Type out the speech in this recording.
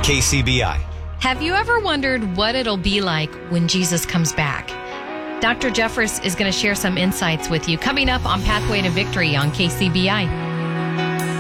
KCBI. Have you ever wondered what it'll be like when Jesus comes back? Dr. Jeffress is going to share some insights with you coming up on Pathway to Victory on KCBI.